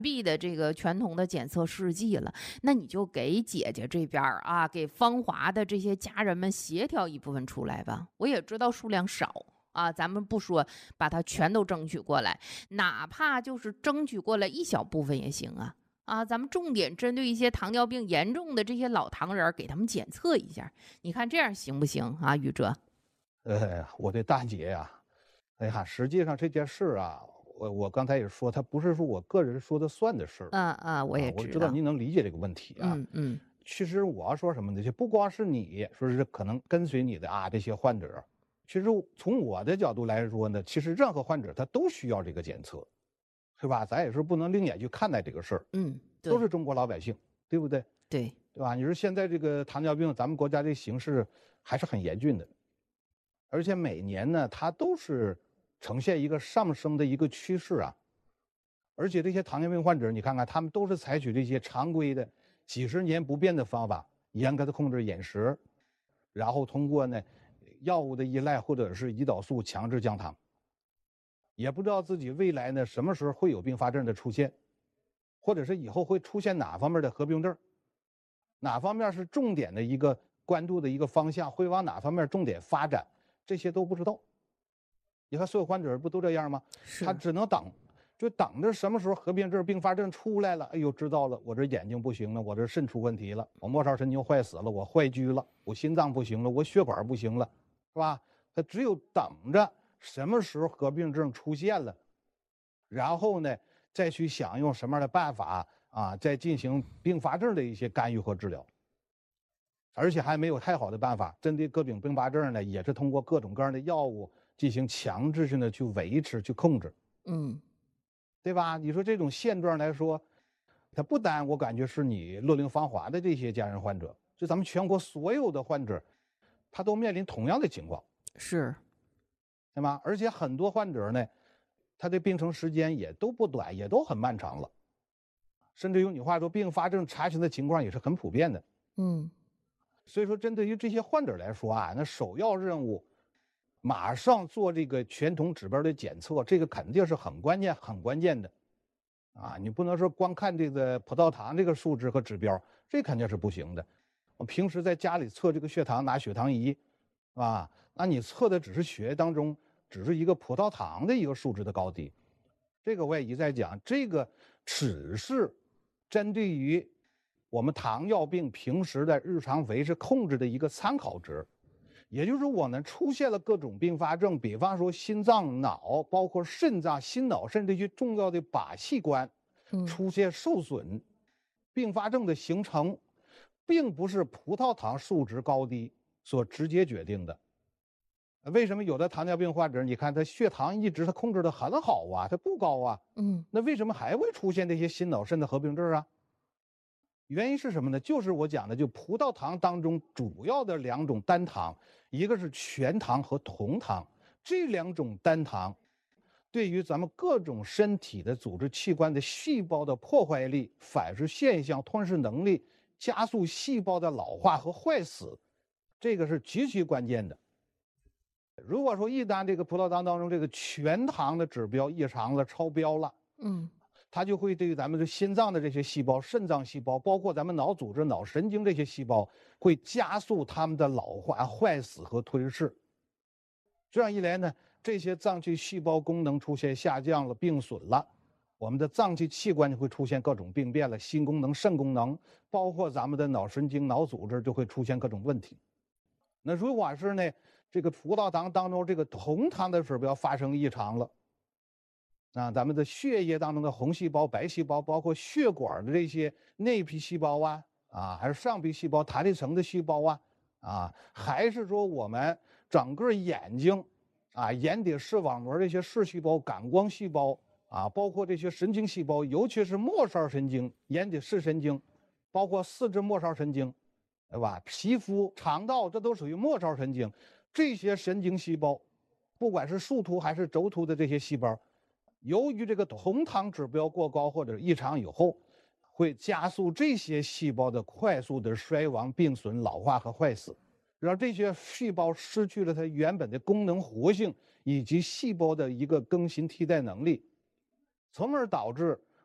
币的这个全瞳的检测试剂了，那你就给姐姐这边啊，给芳华的这些家人们协调一部分出来吧。我也知道数量少啊，咱们不说把它全都争取过来，哪怕就是争取过来一小部分也行啊。啊，咱们重点针对一些糖尿病严重的这些老糖人，给他们检测一下，你看这样行不行啊，宇哲？ 我对大姐呀，哎呀，实际上这件事啊，我刚才也说，它不是说我个人说的算的事儿我啊。 也知道。 我知道您能理解这个问题啊。其实我要说什么呢？就不光是你说是可能跟随你的啊这些患者，其实从我的角度来说呢，其实任何患者他都需要这个检测，是吧？咱也是不能另眼去看待这个事儿。都对是中国老百姓，对不对？ 对。 对吧？你说现在这个糖尿病，咱们国家这形势还是很严峻的。而且每年呢，它都是呈现一个上升的一个趋势啊。而且这些糖尿病患者，你看看，他们都是采取这些常规的、几十年不变的方法，严格的控制饮食，然后通过呢药物的依赖或者是胰岛素强制降糖，也不知道自己未来呢什么时候会有并发症的出现，或者是以后会出现哪方面的合并症，哪方面是重点的一个关注的一个方向，会往哪方面重点发展。这些都不知道。你看所有患者不都这样吗？他只能等，就等着什么时候合并症、并发症出来了，哎呦，知道了，我这眼睛不行了，我这肾出问题了，我末梢神经坏死了，我坏疽了，我心脏不行了，我血管不行了，是吧？他只有等着什么时候合并症出现了，然后呢，再去想用什么样的办法啊，再进行并发症的一些干预和治疗。而且还没有太好的办法，针对各种并发症呢，也是通过各种各样的药物进行强制性的去维持、去控制，对吧？你说这种现状来说，它不单我感觉是你乐龄芳华的这些家人患者，就咱们全国所有的患者，他都面临同样的情况， 是， 对吗？而且很多患者呢，他的病程时间也都不短，也都很漫长了，甚至用你话说，并发症查询的情况也是很普遍的。所以说，针对于这些患者来说啊，那首要任务，马上做这个全瞳指标的检测，这个肯定是很关键、很关键的，啊，你不能说光看这个葡萄糖这个数值和指标，这肯定是不行的。我平时在家里测这个血糖，拿血糖仪，啊，那你测的只是血液当中只是一个葡萄糖的一个数值的高低，这个我也一再讲，这个只是针对于我们糖尿病平时的日常维持控制的一个参考值，也就是我们出现了各种并发症，比方说心脏、脑，包括肾脏、心脑肾这些重要的靶器官出现受损，并发症的形成，并不是葡萄糖数值高低所直接决定的。为什么有的糖尿病患者，你看他血糖一直他控制的很好啊，他不高啊，那为什么还会出现这些心脑肾的合并症啊？原因是什么呢？就是我讲的，就葡萄糖当中主要的两种单糖，一个是全糖和酮糖，这两种单糖对于咱们各种身体的组织器官的细胞的破坏力、反射现象、吞噬能力、加速细胞的老化和坏死，这个是极其关键的。如果说一旦这个葡萄糖当中这个全糖的指标异常了、超标了，它就会对于咱们的心脏的这些细胞、肾脏细胞，包括咱们脑组织、脑神经这些细胞，会加速它们的老化、坏死和吞噬。这样一来呢，这些脏器细胞功能出现下降了、病损了，我们的脏器器官就会出现各种病变了，心功能、肾功能，包括咱们的脑神经、脑组织就会出现各种问题。那如果是呢，这个葡萄糖当中这个酮糖的指标发生异常了，啊，咱们的血液当中的红细胞、白细胞，包括血管的这些内皮细胞啊，还是上皮细胞、弹力层的细胞啊，还是说我们整个眼睛啊、眼底视网膜这些视细胞、感光细胞啊，包括这些神经细胞，尤其是末梢神经、眼底视神经，包括四肢末梢神经，对吧？皮肤、肠道，这都属于末梢神经。这些神经细胞，不管是树突还是轴突的这些细胞，由于这个酮糖指标过高或者异常以后，会加速这些细胞的快速的衰亡、病损、老化和坏死，让这些细胞失去了它原本的功能活性以及细胞的一个更新替代能力，从而导致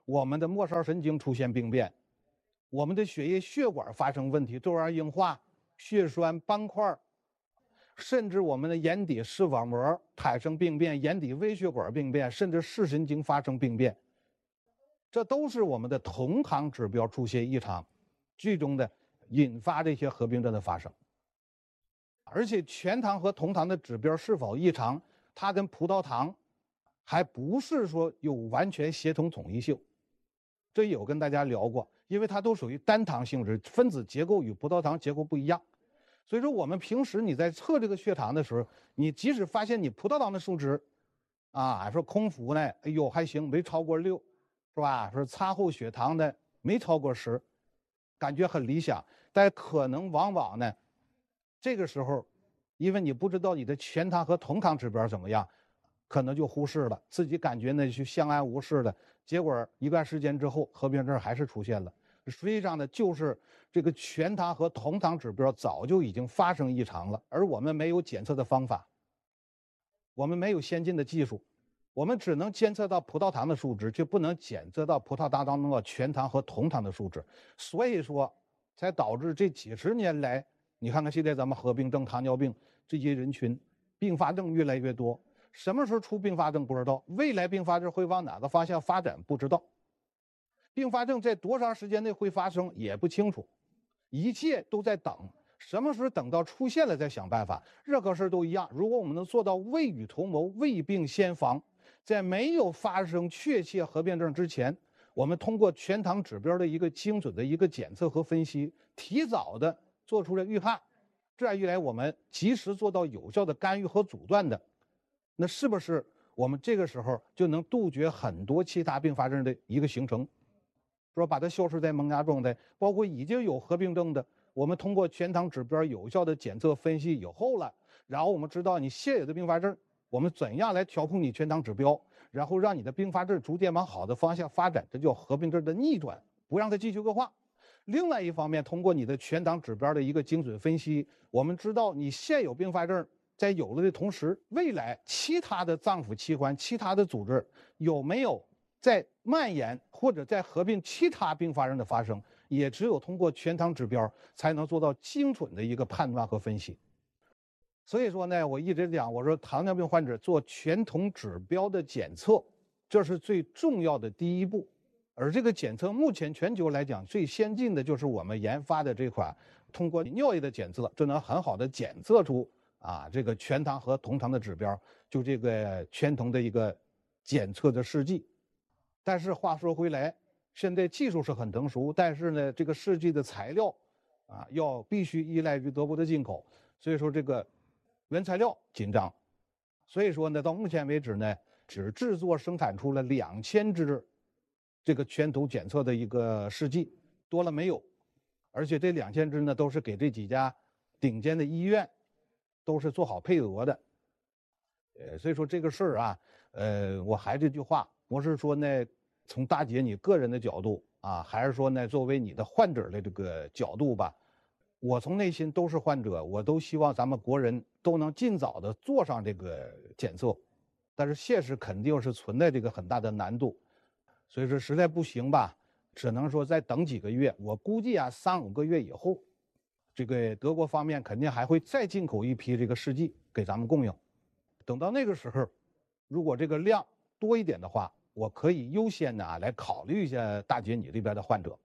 我们的末梢神经出现病变，我们的血液血管发生问题，窦样硬化、血栓、斑块，甚至我们的眼底视网膜产生病变，眼底微血管病变，甚至视神经发生病变，这都是我们的酮糖指标出现异常，最终的引发这些合并症的发生。而且全糖和酮糖的指标是否异常，它跟葡萄糖还不是说有完全协同统一性。这有跟大家聊过，因为它都属于单糖性质，分子结构与葡萄糖结构不一样。所以说我们平时你在测这个血糖的时候，你即使发现你葡萄糖的数值说空腹呢，哎呦还行，没超过6，是吧？说餐后血糖呢没超过10，感觉很理想，但可能往往呢这个时候，因为你不知道你的全糖和酮糖指标怎么样，可能就忽视了，自己感觉呢就相安无事的，结果一段时间之后，合并症还是出现了。实际上呢，就是这个全糖和酮糖指标早就已经发生异常了，而我们没有检测的方法，我们没有先进的技术，我们只能监测到葡萄糖的数值，却不能检测到葡萄糖当中的全糖和酮糖的数值，所以说才导致这几十年来，你看看现在咱们合并症、糖尿病这些人群，并发症越来越多。什么时候出并发症不知道，未来并发症会往哪个方向发展不知道，并发症在多长时间内会发生也不清楚，一切都在等，什么时候等到出现了再想办法。任何事都一样，如果我们能做到未雨绸缪、未病先防，在没有发生确切合并症之前，我们通过全糖指标的一个精准的一个检测和分析，提早的做出了预判，这样一来我们及时做到有效的干预和阻断的，那是不是我们这个时候就能杜绝很多其他并发症的一个形成，说把它消失在萌芽状态，包括已经有合并症的，我们通过全糖指标有效的检测分析以后了，然后我们知道你现有的并发症，我们怎样来调控你全糖指标，然后让你的并发症逐渐往好的方向发展，这叫合并症的逆转，不让它继续恶化。另外一方面，通过你的全糖指标的一个精准分析，我们知道你现有并发症在有了的同时，未来其他的脏腑器官、其他的组织有没有在蔓延或者在合并其他并发症的发生，也只有通过全糖指标才能做到精准的一个判断和分析。所以说呢，我一直讲，我说糖尿病患者做全酮指标的检测，这是最重要的第一步。而这个检测目前全球来讲最先进的就是我们研发的这款通过尿液的检测就能很好的检测出这个全糖和酮糖的指标，就这个全酮的一个检测的试剂。但是话说回来，现在技术是很成熟，但是呢，这个试剂的材料必须依赖于德国的进口，所以说这个原材料紧张。所以说呢，到目前为止呢，只制作生产出了2000支这个全酮检测的一个试剂，多了没有。而且这2000支呢，都是给这几家顶尖的医院都是做好配额的。所以说这个事儿我还这句话，我是说呢，从大姐你个人的角度还是说呢，作为你的患者的这个角度吧，我从内心都是患者，我都希望咱们国人都能尽早的做上这个检测，但是现实肯定是存在这个很大的难度，所以说实在不行吧，只能说再等几个月，我估计3-5个月以后，这个德国方面肯定还会再进口一批这个试剂给咱们供应。等到那个时候，如果这个量多一点的话，我可以优先来考虑一下大姐你这边的患者。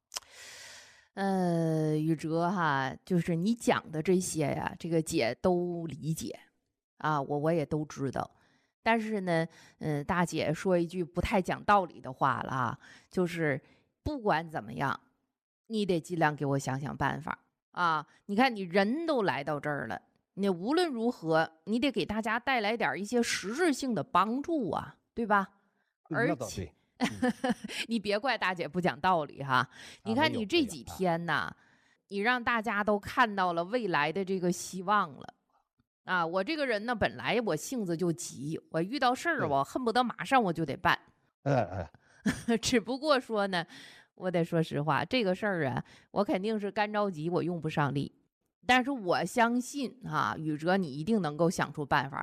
宇哲就是你讲的这些呀，这个姐都理解我也都知道。但是呢，大姐说一句不太讲道理的话了就是不管怎么样，你得尽量给我想想办法你看你人都来到这儿了，你无论如何，你得给大家带来点一些实质性的帮助对吧？而且你别怪大姐不讲道理你看你这几天你让大家都看到了未来的这个希望了我这个人呢，本来我性子就急，我遇到事儿我恨不得马上我就得办。只不过说呢，我得说实话，这个事儿我肯定是干着急，我用不上力。但是我相信宇哲你一定能够想出办法来。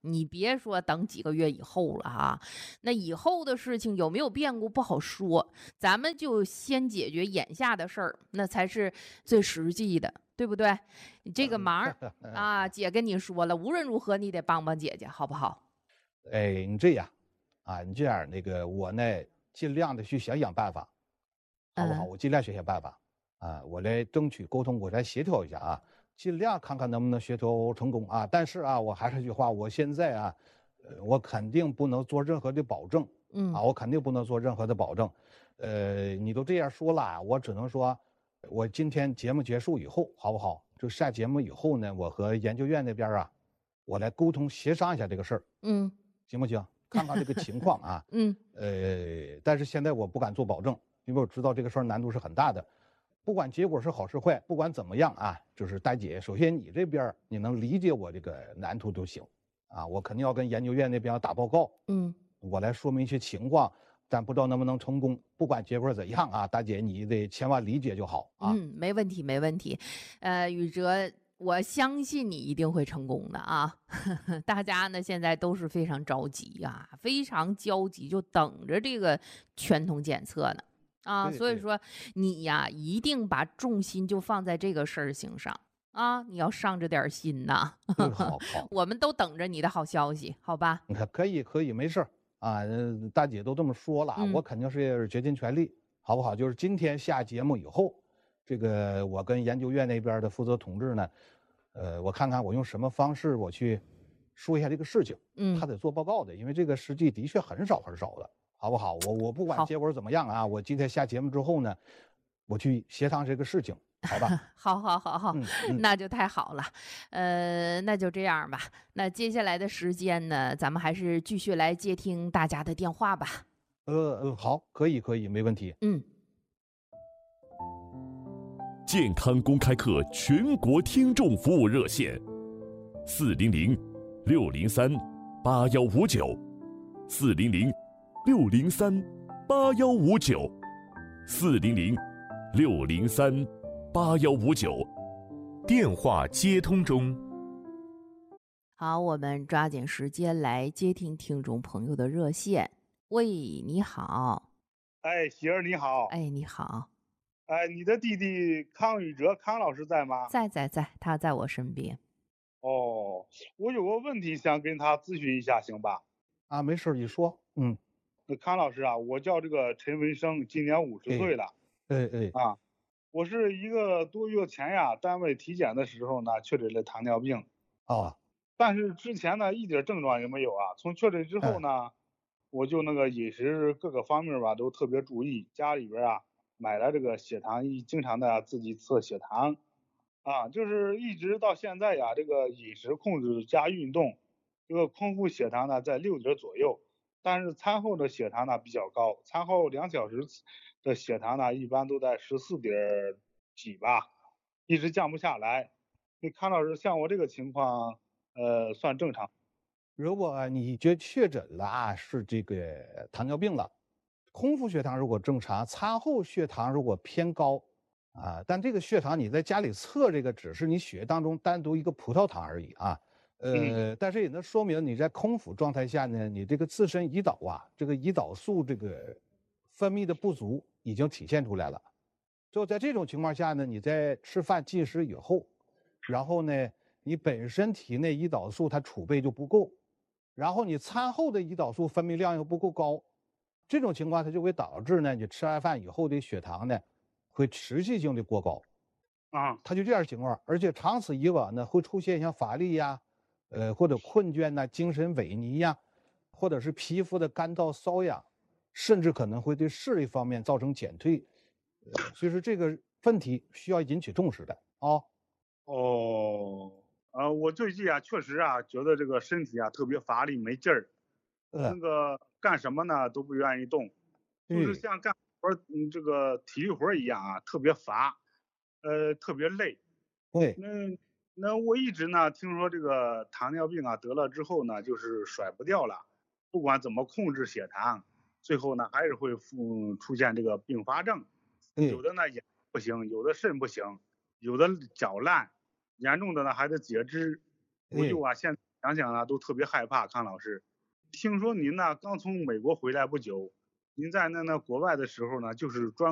你别说等几个月以后了哈，那以后的事情有没有变故不好说，咱们就先解决眼下的事儿，那才是最实际的，对不对？你这个忙啊，姐跟你说了，无论如何你得帮帮姐姐，好不好？ 哎，你这样啊，你这样我呢尽量的去想想办法，好不好？我尽量想想办法啊，我来争取沟通，我来协调一下啊。尽量看看能不能协调成功啊！但是啊，我还是那句话，我现在啊，我肯定不能做任何的保证，我肯定不能做任何的保证。你都这样说了，我只能说，我今天节目结束以后，好不好？就下节目以后呢，我和研究院那边啊，我来沟通协商一下这个事儿，行不行？看看这个情况啊，但是现在我不敢做保证，因为我知道这个事儿难度是很大的。不管结果是好是坏，不管怎么样啊，就是大姐，首先你这边你能理解我这个难处就行，啊，我肯定要跟研究院那边要打报告，我来说明一些情况，但不知道能不能成功。不管结果怎样啊，大姐你得千万理解就好啊。 没问题，没问题。宇哲，我相信你一定会成功的啊！大家呢现在都是非常着急啊，非常焦急，就等着这个全通检测呢。啊，所以说你呀，一定把重心就放在这个事情上啊！你要上着点心呐。 好， 我们都等着你的好消息，好吧？ 可以，没事啊。大姐都这么说了，我肯定是竭尽全力，好不好？就是今天下节目以后，这个我跟研究院那边的负责同志呢，我看看我用什么方式我去说一下这个事情。他得做报告的，因为这个实际的确很少的。好不好？我不管结果怎么样啊，我今天下节目之后呢，我去协商这个事情，好吧？ 好，那就太好了。那就这样吧。那接下来的时间呢，咱们还是继续来接听大家的电话吧。 好，可以，没问题。 健康公开课全国听众服务热线：400-603-8159，400-603-8159，电话接通中。 好，我们抓紧时间来接听听众朋友的热线。喂，你好。 哎，喜儿你好。 哎，你好。 哎，你的弟弟康宇哲康老师在吗？ 在，他在我身边。 哦，我有个问题想跟他咨询一下，行吧？ 啊，没事，你说。 那康老师啊，我叫这个陈文生，今年50岁了。啊，我是1个多月前呀，单位体检的时候呢，确诊了糖尿病。但是之前呢，一点症状也没有啊。从确诊之后呢，我就那个饮食各个方面吧，都特别注意。家里边啊，买了这个血糖仪，经常的自己测血糖。啊，就是一直到现在呀，这个饮食控制加运动，这个空腹血糖呢在6点左右，但是餐后的血糖呢比较高，餐后2小时的血糖呢一般都在14点几吧，一直降不下来。那康老师，像我这个情况，算正常？ 如果你确诊了啊，是这个糖尿病了，空腹血糖如果正常，餐后血糖如果偏高。但这个血糖你在家里测，这个只是你血液当中单独一个葡萄糖而已啊。但是也能说明你在空腹状态下呢，你这个自身胰岛啊，这个胰岛素这个分泌的不足已经体现出来了。就在这种情况下呢，你在吃饭进食以后，然后呢，你本身体内胰岛素它储备就不够，然后你餐后的胰岛素分泌量又不够高，这种情况它就会导致呢，你吃完饭以后的血糖呢，会持续性的过高，它就这样情况，而且长此以往呢，会出现像乏力呀，或者困倦呐、精神萎靡呀，或者是皮肤的干燥瘙痒，甚至可能会对视力方面造成减退，所以说这个问题需要引起重视的啊。 我最近啊，确实啊，觉得这个身体啊特别乏力没劲儿，那个干什么呢都不愿意动，就是像干活这个体力活一样啊，特别乏，特别累。 对。 那我一直呢听说这个糖尿病啊得了之后呢，就是甩不掉了，不管怎么控制血糖，最后呢还是会出现这个并发症，有的呢眼不行，有的肾不行，有的脚烂，严重的呢还得截肢。我就啊现在想想呢都特别害怕。康老师，听说您呢刚从美国回来不久，您在那国外的时候呢，就是专